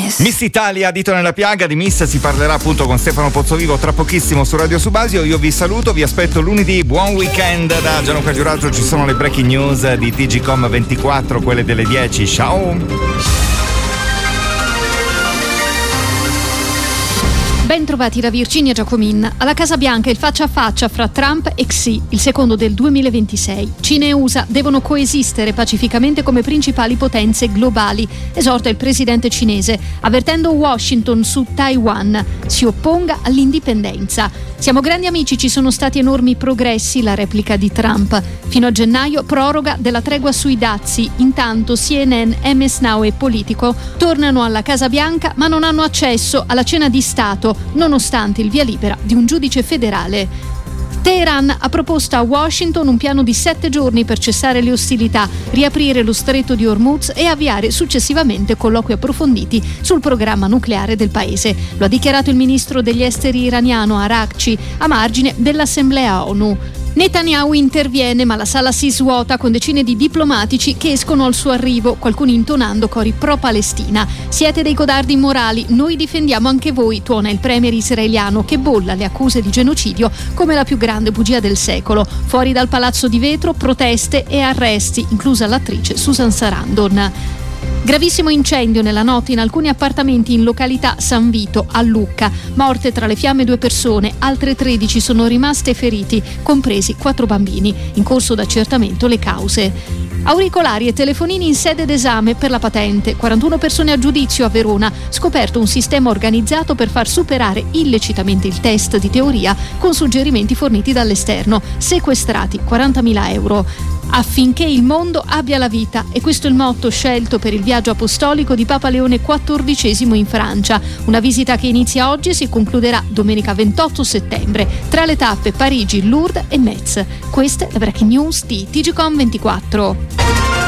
Miss Italia, dito nella piaga. Di Miss si parlerà appunto con Stefano Pozzovivo tra pochissimo su Radio Subasio. Io vi saluto, vi aspetto lunedì. Buon weekend da Gianluca Giuraggio. Ci sono le breaking news di TGcom 24, quelle delle 10. Ciao. Ben trovati da Virginia Giacomin. Alla Casa Bianca il faccia a faccia fra Trump e Xi, il secondo del 2026. Cina e USA devono coesistere pacificamente come principali potenze globali, esorta il presidente cinese, avvertendo Washington su Taiwan. Si opponga all'indipendenza. Siamo grandi amici, ci sono stati enormi progressi, la replica di Trump. Fino a gennaio proroga della tregua sui dazi. Intanto CNN, MS Now e Politico tornano alla Casa Bianca ma non hanno accesso alla cena di Stato, nonostante il via libera di un giudice federale. Teheran ha proposto a Washington un piano di 7 giorni per cessare le ostilità, riaprire lo stretto di Hormuz e avviare successivamente colloqui approfonditi sul programma nucleare del paese. Lo ha dichiarato il ministro degli esteri iraniano Araghchi a margine dell'Assemblea ONU. Netanyahu interviene ma la sala si svuota con decine di diplomatici che escono al suo arrivo, qualcuni intonando cori pro-Palestina. Siete dei codardi immorali, noi difendiamo anche voi, tuona il premier israeliano che bolla le accuse di genocidio come la più grande bugia del secolo. Fuori dal palazzo di vetro, proteste e arresti, inclusa l'attrice Susan Sarandon. Gravissimo incendio nella notte in alcuni appartamenti in località San Vito a Lucca. Morte tra le fiamme 2 persone, altre 13 sono rimaste feriti, compresi 4 bambini. In corso d'accertamento le cause. Auricolari e telefonini in sede d'esame per la patente. 41 persone a giudizio a Verona. Scoperto un sistema organizzato per far superare illecitamente il test di teoria con suggerimenti forniti dall'esterno. Sequestrati 40.000 euro. Affinché il mondo abbia la vita, e questo è il motto scelto per il viaggio apostolico di Papa Leone XIV in Francia. Una visita che inizia oggi e si concluderà domenica 28 settembre. Tra le tappe Parigi, Lourdes e Metz. Queste le breaking news di TGcom 24.